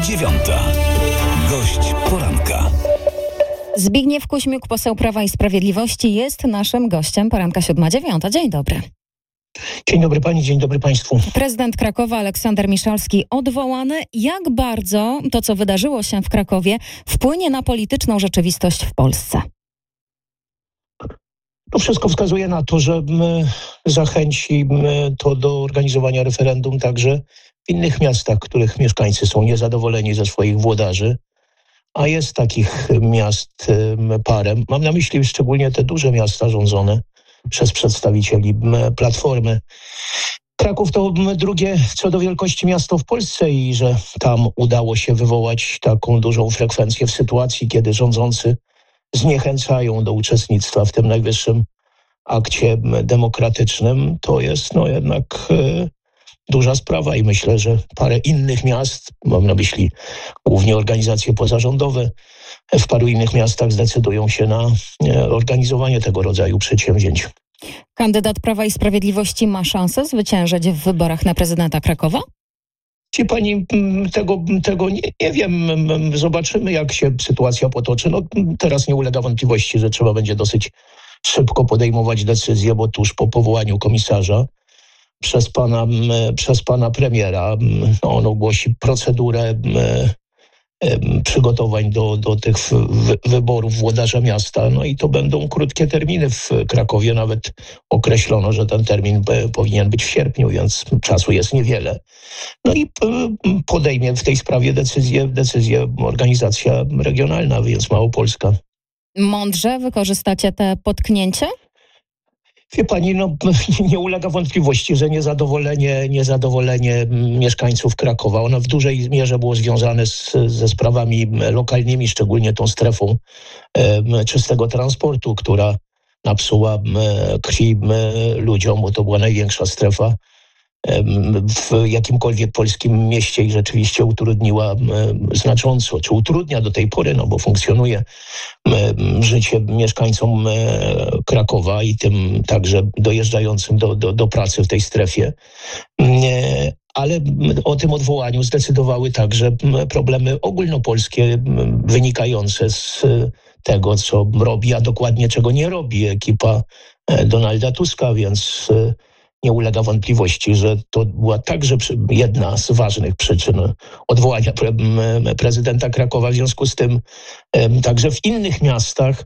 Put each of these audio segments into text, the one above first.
9. Gość poranka. Zbigniew Kuśmiuk, poseł Prawa i Sprawiedliwości, jest naszym gościem poranka 7:09. Dzień dobry. Dzień dobry pani, dzień dobry państwu. Prezydent Krakowa Aleksander Miszalski odwołany. Jak bardzo to, co wydarzyło się w Krakowie, wpłynie na polityczną rzeczywistość w Polsce? To wszystko wskazuje na to, że zachęci to do organizowania referendum także w innych miastach, których mieszkańcy są niezadowoleni ze swoich włodarzy. A jest takich miast parę. Mam na myśli szczególnie te duże miasta rządzone przez przedstawicieli Platformy. Kraków to drugie co do wielkości miasto w Polsce i że tam udało się wywołać taką dużą frekwencję w sytuacji, kiedy rządzący zniechęcają do uczestnictwa w tym najwyższym akcie demokratycznym, to jest jednak duża sprawa i myślę, że parę innych miast, mam na myśli głównie organizacje pozarządowe, w paru innych miastach zdecydują się na organizowanie tego rodzaju przedsięwzięć. Kandydat Prawa i Sprawiedliwości ma szansę zwyciężyć w wyborach na prezydenta Krakowa? Czy pani, tego nie wiem. Zobaczymy, jak się sytuacja potoczy. Teraz nie ulega wątpliwości, że trzeba będzie dosyć szybko podejmować decyzje, bo tuż po powołaniu komisarza przez pana premiera on ogłosi procedurę przygotowań do tych wyborów włodarza miasta. No i to będą krótkie terminy w Krakowie. Nawet określono, że ten termin powinien być w sierpniu, więc czasu jest niewiele. No i podejmie w tej sprawie decyzję organizacja regionalna, więc Małopolska. Mądrze wykorzystacie te potknięcie? Wie pani, nie ulega wątpliwości, że niezadowolenie mieszkańców Krakowa, ono w dużej mierze było związane ze sprawami lokalnymi, szczególnie tą strefą czystego transportu, która napsuła krwi ludziom, bo to była największa strefa w jakimkolwiek polskim mieście i rzeczywiście utrudniła znacząco, czy utrudnia do tej pory, bo funkcjonuje życie mieszkańcom Krakowa i tym także dojeżdżającym do pracy w tej strefie. Ale o tym odwołaniu zdecydowały także problemy ogólnopolskie wynikające z tego, co robi, a dokładnie czego nie robi ekipa Donalda Tuska, więc nie ulega wątpliwości, że to była także jedna z ważnych przyczyn odwołania prezydenta Krakowa. W związku z tym także w innych miastach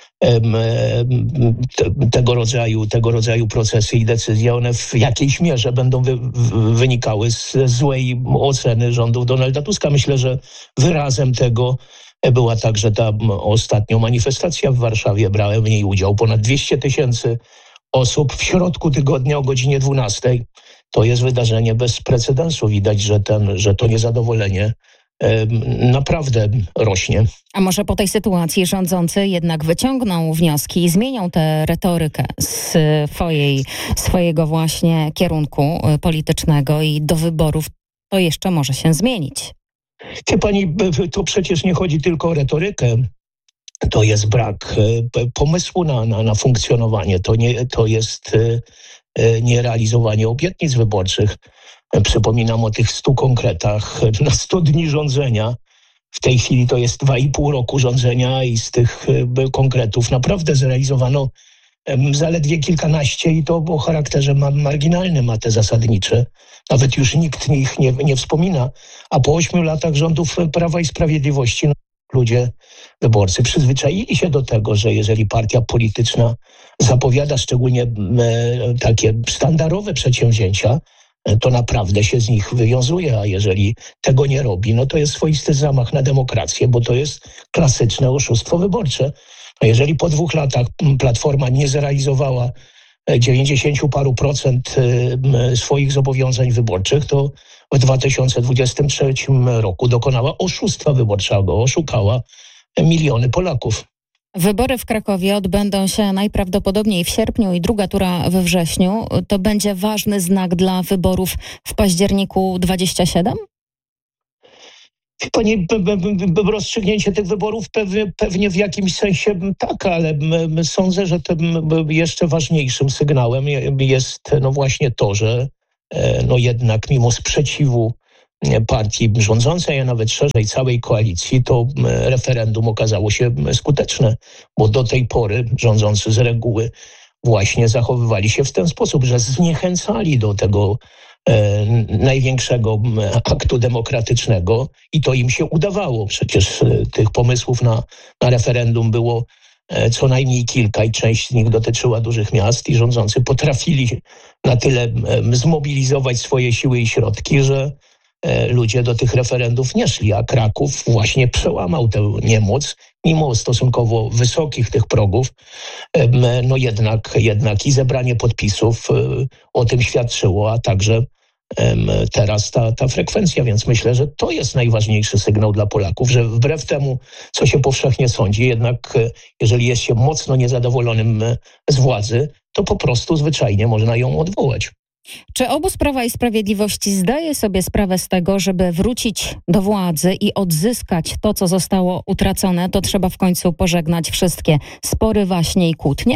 tego rodzaju procesy i decyzje, one w jakiejś mierze będą wynikały z złej oceny rządów Donalda Tuska. Myślę, że wyrazem tego była także ta ostatnia manifestacja w Warszawie. Brałem w niej udział ponad 200 000 osób w środku tygodnia o godzinie 12. To jest wydarzenie bez precedensu. Widać, że to niezadowolenie naprawdę rośnie. A może po tej sytuacji rządzący jednak wyciągną wnioski i zmienią tę retorykę swojego właśnie kierunku politycznego i do wyborów to jeszcze może się zmienić? Wie pani, to przecież nie chodzi tylko o retorykę. To jest brak pomysłu na funkcjonowanie. To jest nierealizowanie obietnic wyborczych. Przypominam o tych 100 konkretach na 100 dni rządzenia. W tej chwili to jest 2,5 roku rządzenia i z tych konkretów naprawdę zrealizowano zaledwie kilkanaście i to o charakterze marginalnym, a te zasadnicze. Nawet już nikt ich nie wspomina. A po 8 latach rządów Prawa i Sprawiedliwości ludzie, wyborcy przyzwyczaili się do tego, że jeżeli partia polityczna zapowiada szczególnie takie sztandarowe przedsięwzięcia, to naprawdę się z nich wywiązuje, a jeżeli tego nie robi, to jest swoisty zamach na demokrację, bo to jest klasyczne oszustwo wyborcze. A jeżeli po 2 latach Platforma nie zrealizowała 90 paru procent swoich zobowiązań wyborczych, to w 2023 roku dokonała oszustwa wyborczego, oszukała miliony Polaków. Wybory w Krakowie odbędą się najprawdopodobniej w sierpniu i druga tura we wrześniu. To będzie ważny znak dla wyborów w październiku 27? Pani, rozstrzygnięcie tych wyborów pewnie w jakimś sensie tak, ale sądzę, że tym jeszcze ważniejszym sygnałem jest właśnie to, że jednak mimo sprzeciwu partii rządzącej, a nawet szerzej całej koalicji, to referendum okazało się skuteczne, bo do tej pory rządzący z reguły właśnie zachowywali się w ten sposób, że zniechęcali do tego największego aktu demokratycznego i to im się udawało. Przecież tych pomysłów na referendum było co najmniej kilka i część z nich dotyczyła dużych miast i rządzący potrafili na tyle zmobilizować swoje siły i środki, że ludzie do tych referendów nie szli, a Kraków właśnie przełamał tę niemoc, mimo stosunkowo wysokich tych progów, no jednak i zebranie podpisów o tym świadczyło, a także teraz ta frekwencja, więc myślę, że to jest najważniejszy sygnał dla Polaków, że wbrew temu, co się powszechnie sądzi, jednak jeżeli jest się mocno niezadowolonym z władzy, to po prostu zwyczajnie można ją odwołać. Czy obóz Prawa i Sprawiedliwości zdaje sobie sprawę z tego, żeby wrócić do władzy i odzyskać to, co zostało utracone, to trzeba w końcu pożegnać wszystkie spory, waśnie i kłótnie?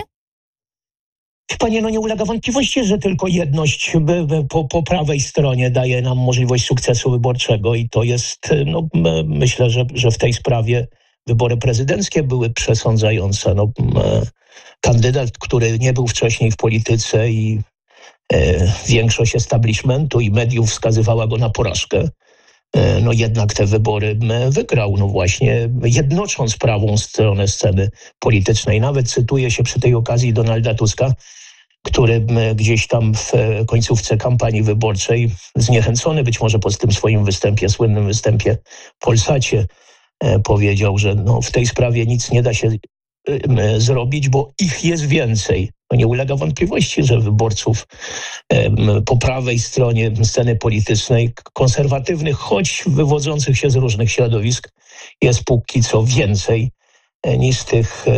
Panie, nie ulega wątpliwości, że tylko jedność po prawej stronie daje nam możliwość sukcesu wyborczego i to jest, myślę, że w tej sprawie wybory prezydenckie były przesądzające. Kandydat, który nie był wcześniej w polityce i większość establishmentu i mediów wskazywała go na porażkę, jednak te wybory wygrał, właśnie jednocząc prawą stronę sceny politycznej. Nawet cytuje się przy tej okazji Donalda Tuska, który gdzieś tam w końcówce kampanii wyborczej, zniechęcony być może po tym swoim występie, słynnym występie w Polsacie, powiedział, że w tej sprawie nic nie da się zrobić, bo ich jest więcej. Nie ulega wątpliwości, że wyborców po prawej stronie sceny politycznej, konserwatywnych, choć wywodzących się z różnych środowisk, jest póki co więcej niż tych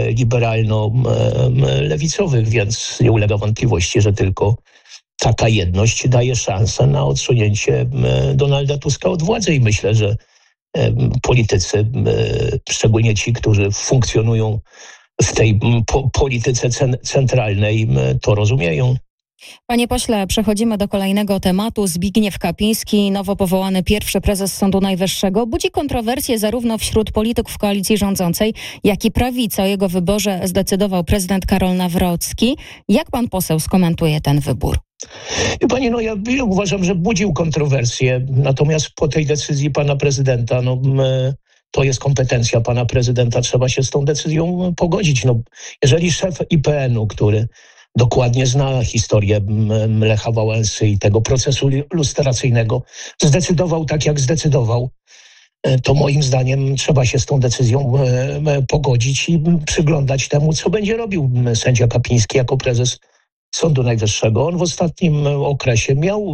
liberalno-lewicowych, więc nie ulega wątpliwości, że tylko taka jedność daje szansę na odsunięcie Donalda Tuska od władzy i myślę, że politycy, szczególnie ci, którzy funkcjonują w tej polityce centralnej, to rozumieją. Panie pośle, przechodzimy do kolejnego tematu. Zbigniew Kapiński, nowo powołany pierwszy prezes Sądu Najwyższego, budzi kontrowersje zarówno wśród polityków koalicji rządzącej, jak i prawicy. O jego wyborze zdecydował prezydent Karol Nawrocki. Jak pan poseł skomentuje ten wybór? Panie, ja uważam, że budził kontrowersje, natomiast po tej decyzji pana prezydenta, to jest kompetencja pana prezydenta, trzeba się z tą decyzją pogodzić. Jeżeli szef IPN-u, który dokładnie zna historię Lecha Wałęsy i tego procesu lustracyjnego, zdecydował tak, jak zdecydował, to moim zdaniem trzeba się z tą decyzją pogodzić i przyglądać temu, co będzie robił sędzia Kapiński jako prezes Sądu Najwyższego. On w ostatnim okresie miał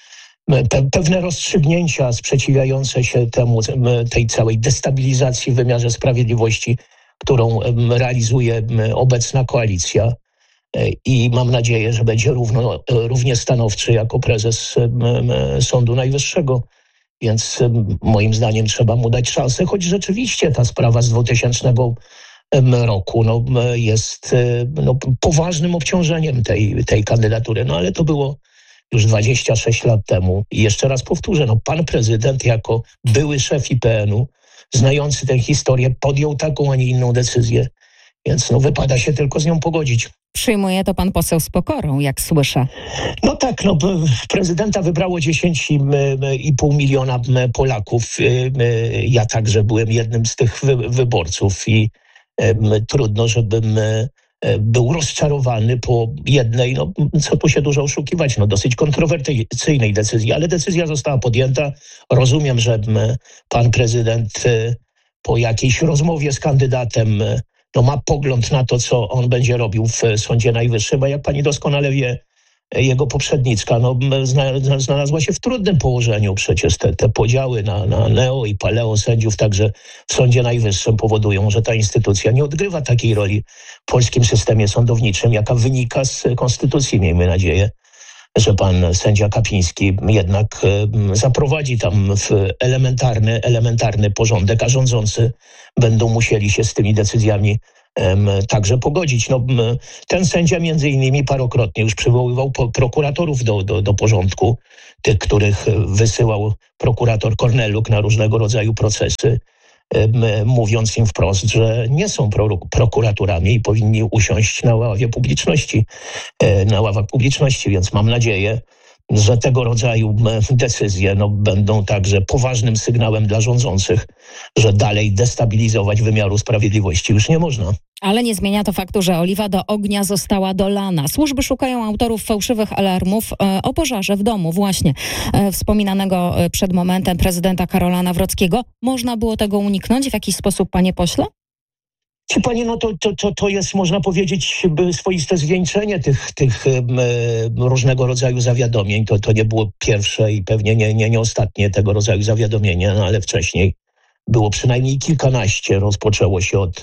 pewne rozstrzygnięcia sprzeciwiające się tej całej destabilizacji w wymiarze sprawiedliwości, którą realizuje obecna koalicja. I mam nadzieję, że będzie równie stanowczy jako prezes Sądu Najwyższego. Więc moim zdaniem trzeba mu dać szansę, choć rzeczywiście ta sprawa z 2000 roku jest poważnym obciążeniem tej kandydatury. Ale to było już 26 lat temu. I jeszcze raz powtórzę, pan prezydent jako były szef IPN-u, znający tę historię, podjął taką, a nie inną decyzję. Więc wypada się tylko z nią pogodzić. Przyjmuje to pan poseł z pokorą, jak słyszę. Tak, prezydenta wybrało 10,5 miliona Polaków. Ja także byłem jednym z tych wyborców i trudno, żebym był rozczarowany po jednej, co tu się dużo oszukiwać, dosyć kontrowersyjnej decyzji, ale decyzja została podjęta. Rozumiem, że pan prezydent po jakiejś rozmowie z kandydatem ma pogląd na to, co on będzie robił w Sądzie Najwyższym, a jak pani doskonale wie, jego poprzedniczka znalazła się w trudnym położeniu. Przecież te podziały na neo i paleo sędziów także w Sądzie Najwyższym powodują, że ta instytucja nie odgrywa takiej roli w polskim systemie sądowniczym, jaka wynika z konstytucji. Miejmy nadzieję, że pan sędzia Kapiński jednak zaprowadzi tam w elementarny porządek, a rządzący będą musieli się z tymi decyzjami także pogodzić. Ten sędzia między innymi parokrotnie już przywoływał prokuratorów do porządku, tych, których wysyłał prokurator Korneluk na różnego rodzaju procesy, mówiąc im wprost, że nie są prokuratorami i powinni usiąść na ławach publiczności, więc mam nadzieję, że tego rodzaju decyzje będą także poważnym sygnałem dla rządzących, że dalej destabilizować wymiaru sprawiedliwości już nie można. Ale nie zmienia to faktu, że oliwa do ognia została dolana. Służby szukają autorów fałszywych alarmów o pożarze w domu właśnie wspominanego przed momentem prezydenta Karola Nawrockiego. Można było tego uniknąć w jakiś sposób, panie pośle? Panie, to jest, można powiedzieć, swoiste zwieńczenie tych różnego rodzaju zawiadomień. To nie było pierwsze i pewnie nie ostatnie tego rodzaju zawiadomienie, ale wcześniej było przynajmniej kilkanaście. Rozpoczęło się od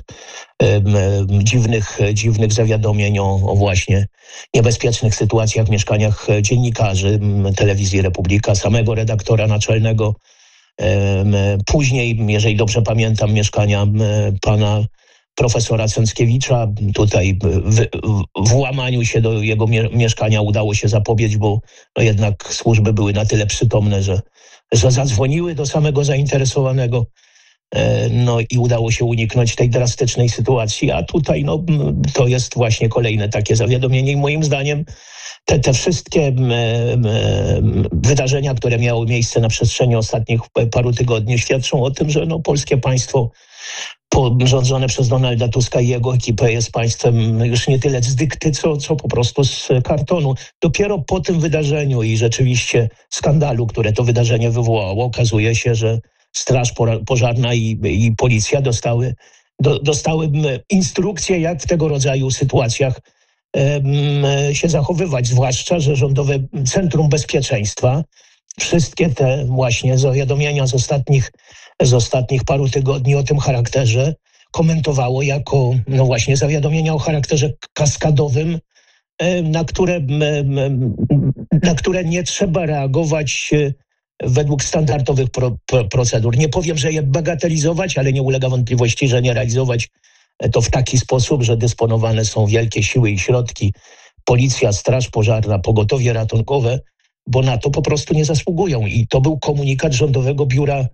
dziwnych zawiadomień o właśnie niebezpiecznych sytuacjach w mieszkaniach dziennikarzy Telewizji Republika, samego redaktora naczelnego. Później, jeżeli dobrze pamiętam, mieszkania pana profesora Cęckiewicza. Tutaj włamaniu się do jego mieszkania udało się zapobiec, bo jednak służby były na tyle przytomne, że zadzwoniły do samego zainteresowanego. I udało się uniknąć tej drastycznej sytuacji, a tutaj to jest właśnie kolejne takie zawiadomienie i moim zdaniem te wszystkie wydarzenia, które miały miejsce na przestrzeni ostatnich paru tygodni, świadczą o tym, że polskie państwo rządzone przez Donalda Tuska i jego ekipę jest państwem już nie tyle z dykty, co po prostu z kartonu. Dopiero po tym wydarzeniu i rzeczywiście skandalu, które to wydarzenie wywołało, okazuje się, że Straż Pożarna i policja dostały instrukcje, jak w tego rodzaju sytuacjach się zachowywać, zwłaszcza, że Rządowe Centrum Bezpieczeństwa wszystkie te właśnie zawiadomienia z ostatnich paru tygodni o tym charakterze komentowało jako właśnie zawiadomienia o charakterze kaskadowym, na które nie trzeba reagować według standardowych procedur. Nie powiem, że je bagatelizować, ale nie ulega wątpliwości, że nie realizować to w taki sposób, że dysponowane są wielkie siły i środki, policja, straż pożarna, pogotowie ratunkowe, bo na to po prostu nie zasługują. I to był komunikat Rządowego Biura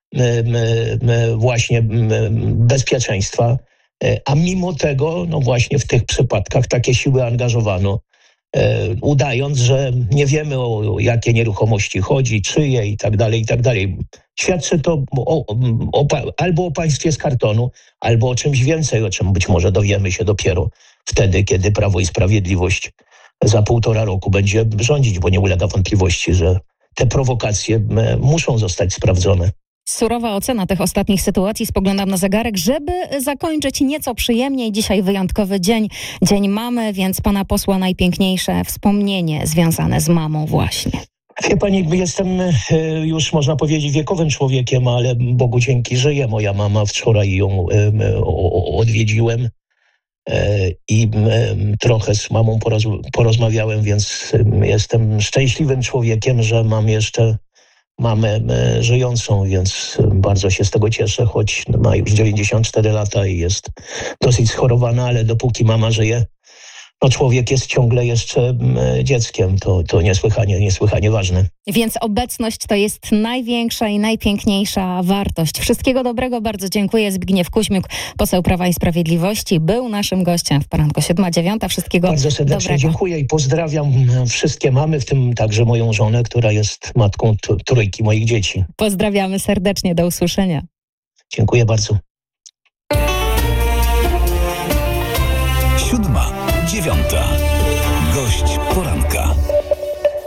właśnie Bezpieczeństwa, a mimo tego właśnie w tych przypadkach takie siły angażowano, udając, że nie wiemy, o jakie nieruchomości chodzi, czyje i tak dalej, i tak dalej. Świadczy to albo o państwie z kartonu, albo o czymś więcej, o czym być może dowiemy się dopiero wtedy, kiedy Prawo i Sprawiedliwość za 1,5 roku będzie rządzić, bo nie ulega wątpliwości, że te prowokacje muszą zostać sprawdzone. Surowa ocena tych ostatnich sytuacji. Spoglądam na zegarek, żeby zakończyć nieco przyjemniej. Dzisiaj wyjątkowy dzień mamy, więc pana posła najpiękniejsze wspomnienie związane z mamą właśnie. Wie pani, jestem już, można powiedzieć, wiekowym człowiekiem, ale Bogu dzięki żyje moja mama. Wczoraj ją odwiedziłem i trochę z mamą porozmawiałem, więc jestem szczęśliwym człowiekiem, że mam jeszcze mamę żyjącą, więc bardzo się z tego cieszę, choć ma już 94 lata i jest dosyć schorowana, ale dopóki mama żyje, człowiek jest ciągle jeszcze dzieckiem. To niesłychanie ważne. Więc obecność to jest największa i najpiękniejsza wartość. Wszystkiego dobrego, bardzo dziękuję. Zbigniew Kuźmiuk, poseł Prawa i Sprawiedliwości, był naszym gościem w poranku 7:09. Wszystkiego bardzo serdecznie dobrego. Dziękuję i pozdrawiam wszystkie mamy, w tym także moją żonę, która jest matką trójki moich dzieci. Pozdrawiamy serdecznie, do usłyszenia. Dziękuję bardzo. 7:09. Gość poranka.